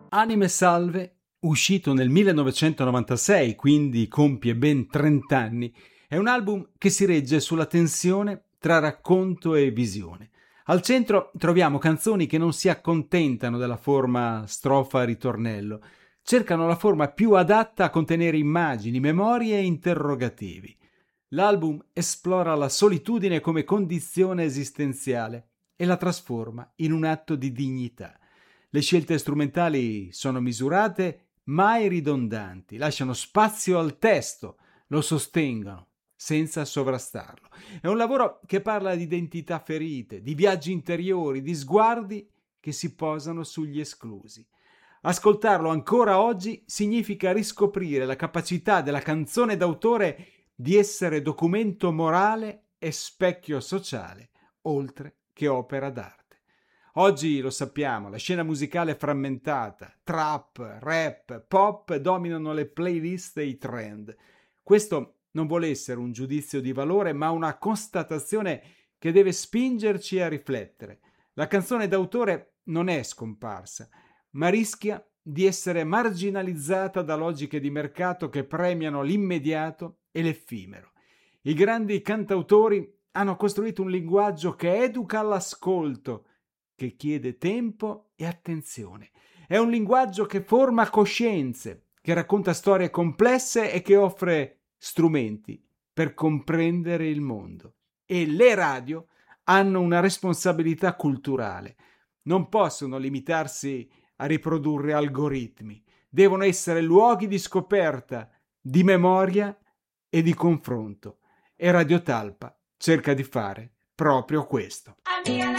Anime Salve, uscito nel 1996, quindi compie ben 30 anni, è un album che si regge sulla tensione tra racconto e visione. Al centro troviamo canzoni che non si accontentano della forma strofa-ritornello, cercano la forma più adatta a contenere immagini, memorie e interrogativi. L'album esplora la solitudine come condizione esistenziale e la trasforma in un atto di dignità. Le scelte strumentali sono misurate, mai ridondanti, lasciano spazio al testo, lo sostengono, senza sovrastarlo. È un lavoro che parla di identità ferite, di viaggi interiori, di sguardi che si posano sugli esclusi. Ascoltarlo ancora oggi significa riscoprire la capacità della canzone d'autore di essere documento morale e specchio sociale, oltre che opera d'arte. Oggi lo sappiamo, la scena musicale è frammentata, trap, rap, pop dominano le playlist e i trend. Questo non vuole essere un giudizio di valore, ma una constatazione che deve spingerci a riflettere. La canzone d'autore non è scomparsa, ma rischia di essere marginalizzata da logiche di mercato che premiano l'immediato e l'effimero. I grandi cantautori hanno costruito un linguaggio che educa all'ascolto, che chiede tempo e attenzione. È un linguaggio che forma coscienze, che racconta storie complesse e che offre strumenti per comprendere il mondo. E le radio hanno una responsabilità culturale. Non possono limitarsi a riprodurre algoritmi. Devono essere luoghi di scoperta, di memoria e di confronto. E Radio Talpa cerca di fare proprio questo.